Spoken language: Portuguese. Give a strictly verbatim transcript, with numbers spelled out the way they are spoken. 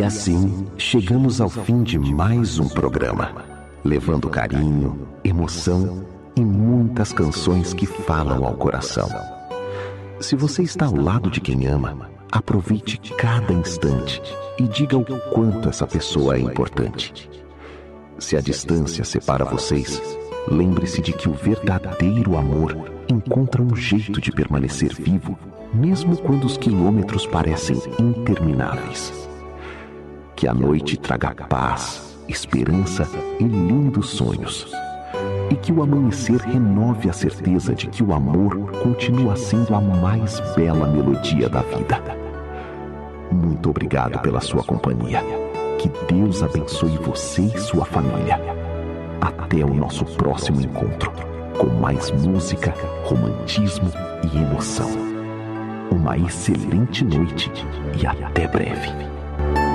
E assim, chegamos ao fim de mais um programa, levando carinho, emoção e muitas canções que falam ao coração. Se você está ao lado de quem ama, aproveite cada instante e diga o quanto essa pessoa é importante. Se a distância separa vocês, lembre-se de que o verdadeiro amor encontra um jeito de permanecer vivo, mesmo quando os quilômetros parecem intermináveis. Que a noite traga paz, esperança e lindos sonhos. E que o amanhecer renove a certeza de que o amor continua sendo a mais bela melodia da vida. Muito obrigado pela sua companhia. Que Deus abençoe você e sua família. Até o nosso próximo encontro, com mais música, romantismo e emoção. Uma excelente noite e até breve.